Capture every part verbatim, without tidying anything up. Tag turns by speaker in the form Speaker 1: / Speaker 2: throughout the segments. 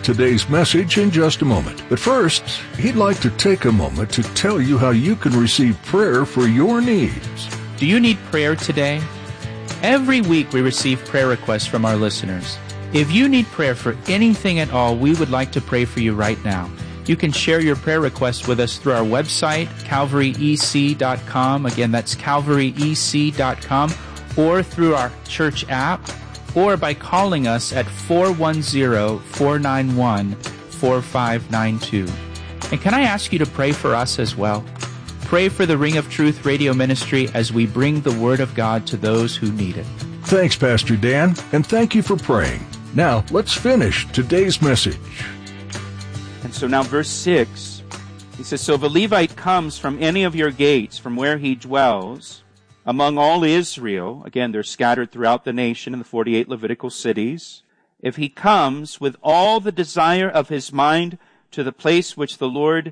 Speaker 1: today's message in just a moment. But first, he'd like to take a moment to tell you how you can receive prayer for your needs.
Speaker 2: Do you need prayer today? Every week we receive prayer requests from our listeners. If you need prayer for anything at all, we would like to pray for you right now. You can share your prayer request with us through our website, calvary e c dot com. Again, that's calvary e c dot com, or through our church app, or by calling us at four one zero, four nine one, four five nine two. And can I ask you to pray for us as well? Pray for the Ring of Truth radio ministry as we bring the Word of God to those who need it.
Speaker 1: Thanks, Pastor Dan, and thank you for praying. Now, let's finish today's message.
Speaker 3: And so now verse six, he says, "So if a Levite comes from any of your gates, from where he dwells, among all Israel," again, they're scattered throughout the nation in the forty-eight Levitical cities, "if he comes with all the desire of his mind to the place which the Lord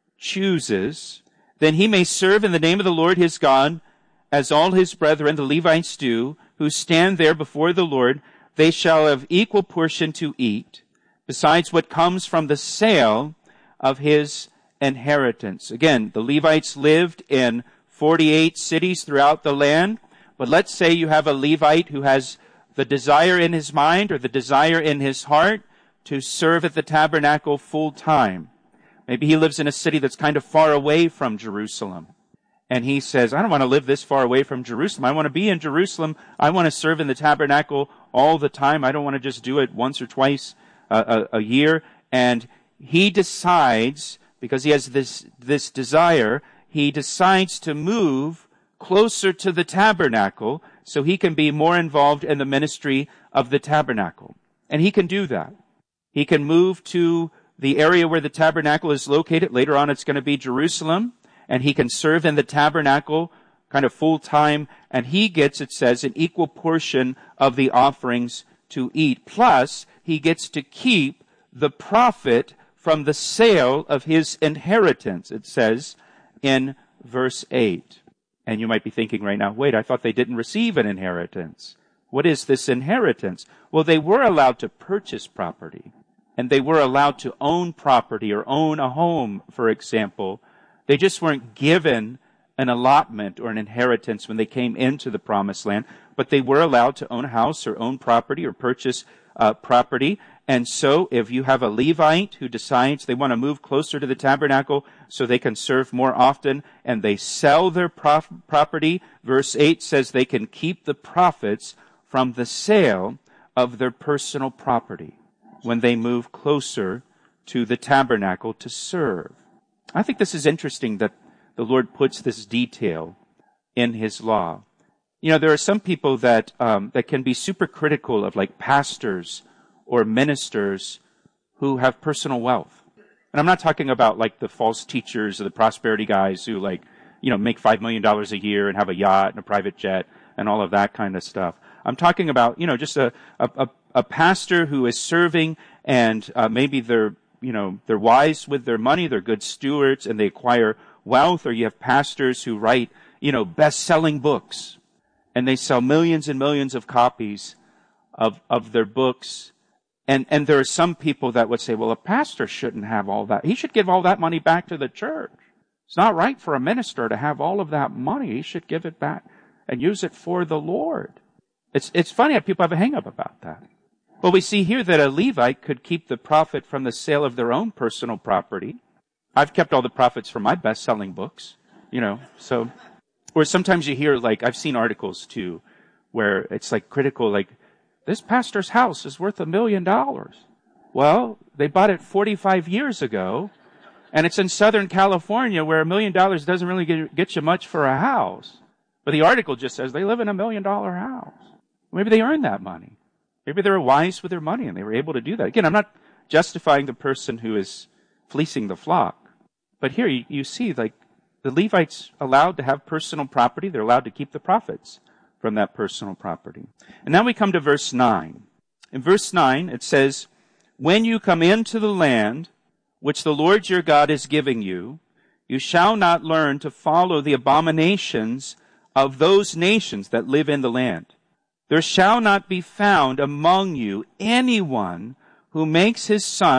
Speaker 3: chooses, then he may serve in the name of the Lord his God, as all his brethren, the Levites, do, who stand there before the Lord. They shall have equal portion to eat, besides what comes from the sale of his inheritance." Again, the Levites lived in forty-eight cities throughout the land, but let's say you have a Levite who has the desire in his mind or the desire in his heart to serve at the tabernacle full time. Maybe he lives in a city that's kind of far away from Jerusalem. And he says, I don't want to live this far away from Jerusalem. I want to be in Jerusalem. I want to serve in the tabernacle all the time. I don't want to just do it once or twice a, a, a year. And he decides, because he has this, this desire, he decides to move closer to the tabernacle so he can be more involved in the ministry of the tabernacle. And he can do that. He can move to the area where the tabernacle is located. Later on, it's going to be Jerusalem. And he can serve in the tabernacle kind of full time. And he gets, it says, an equal portion of the offerings to eat. Plus, he gets to keep the profit from the sale of his inheritance, it says in verse eight. And you might be thinking right now, wait, I thought they didn't receive an inheritance. What is this inheritance? Well, they were allowed to purchase property. And they were allowed to own property or own a home, for example. They just weren't given an allotment or an inheritance when they came into the promised land, but they were allowed to own a house or own property or purchase uh, property. And so if you have a Levite who decides they want to move closer to the tabernacle so they can serve more often, and they sell their prof- property, verse eight says they can keep the profits from the sale of their personal property when they move closer to the tabernacle to serve. I think this is interesting that the Lord puts this detail in his law. You know, there are some people that um, that can be super critical of like pastors or ministers who have personal wealth. And I'm not talking about like the false teachers or the prosperity guys who like, you know, make five million dollars a year and have a yacht and a private jet and all of that kind of stuff. I'm talking about, you know, just a, a, a pastor who is serving and uh, maybe they're, you know, they're wise with their money, they're good stewards, and they acquire wealth. Or you have pastors who write, you know, best-selling books, and they sell millions and millions of copies of of their books. And and there are some people that would say, well, a pastor shouldn't have all that. He should give all that money back to the church. It's not right for a minister to have all of that money. He should give it back and use it for the Lord. It's it's funny how people have a hang-up about that. Well, we see here that a Levite could keep the profit from the sale of their own personal property. I've kept all the profits from my best-selling books, you know, so, or sometimes you hear, like, I've seen articles, too, where it's, like, critical, like, this pastor's house is worth a million dollars. Well, they bought it forty-five years ago, and it's in Southern California where a million dollars doesn't really get, get you much for a house. But the article just says they live in a million-dollar house. Maybe they earned that money. Maybe they were wise with their money and they were able to do that. Again, I'm not justifying the person who is fleecing the flock. But here you, you see, like, the Levites allowed to have personal property. They're allowed to keep the profits from that personal property. And now we come to verse nine. In verse nine, it says, when you come into the land which the Lord your God is giving you, you shall not learn to follow the abominations of those nations that live in the land. There shall not be found among you anyone who makes his son